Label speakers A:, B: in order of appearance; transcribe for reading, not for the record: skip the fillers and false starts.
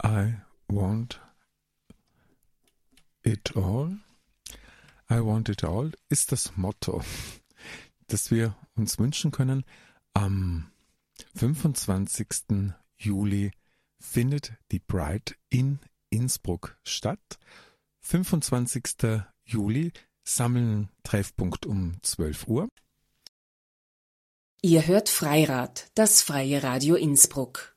A: I want it all. I want it all ist das Motto, das wir uns wünschen können. Am 25. Juli findet die Pride in Innsbruck statt. 25. Juli, sammeln Treffpunkt um 12 Uhr.
B: Ihr hört Freirad, das Freie Radio Innsbruck.